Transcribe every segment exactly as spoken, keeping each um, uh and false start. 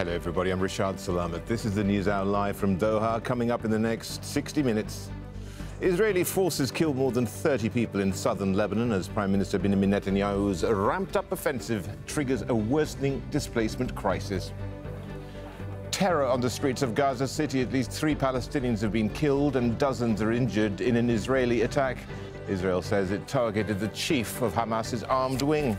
Hello everybody, I'm Rashad Salamat. This is the News Hour live from Doha. Coming up in the next sixty minutes. Israeli forces killed more than thirty people in southern Lebanon as Prime Minister Benjamin Netanyahu's ramped-up offensive triggers a worsening displacement crisis. Terror on the streets of Gaza City. At least three Palestinians have been killed and dozens are injured in an Israeli attack. Israel says it targeted the chief of Hamas's armed wing.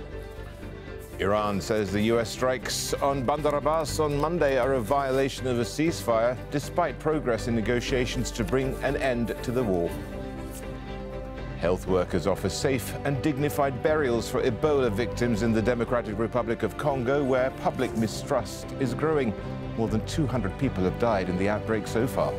Iran says the U S strikes on Bandar Abbas on Monday are a violation of a ceasefire, despite progress in negotiations to bring an end to the war. Health workers offer safe and dignified burials for Ebola victims in the Democratic Republic of Congo, where public mistrust is growing. More than two hundred people have died in the outbreak so far.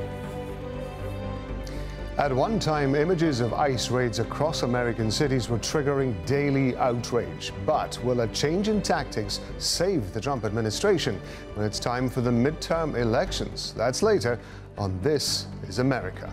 At one time, images of ICE raids across American cities were triggering daily outrage. But will a change in tactics save the Trump administration when it's time for the midterm elections? That's later on This is America.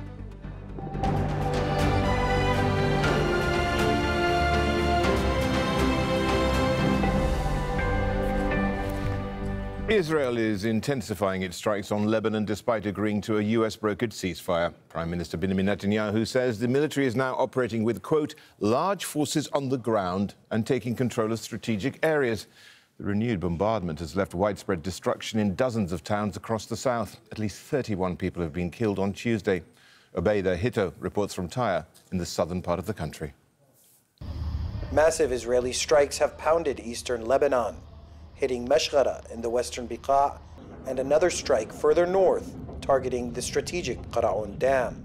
Israel is intensifying its strikes on Lebanon despite agreeing to a U S-brokered ceasefire. Prime Minister Benjamin Netanyahu says the military is now operating with, quote, large forces on the ground and taking control of strategic areas. The renewed bombardment has left widespread destruction in dozens of towns across the south. At least thirty-one people have been killed on Tuesday. Obeida Hito reports from Tyre in the southern part of the country. Massive Israeli strikes have pounded eastern Lebanon, hitting Meshghara in the western Beqa, and another strike further north, targeting the strategic Qara'un Dam.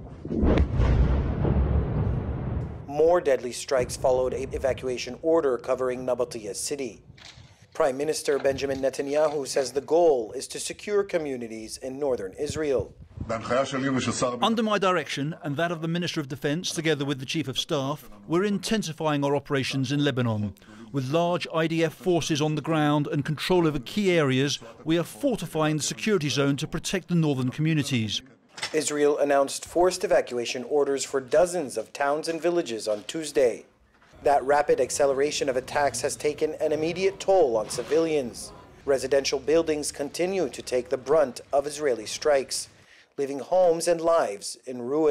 More deadly strikes followed an evacuation order covering Nabatia city. Prime Minister Benjamin Netanyahu says the goal is to secure communities in northern Israel. Under my direction and that of the Minister of Defence, together with the Chief of Staff, we're intensifying our operations in Lebanon. With large I D F forces on the ground and control over key areas, we are fortifying the security zone to protect the northern communities. Israel announced forced evacuation orders for dozens of towns and villages on Tuesday. That rapid acceleration of attacks has taken an immediate toll on civilians. Residential buildings continue to take the brunt of Israeli strikes, leaving homes and lives in ruin.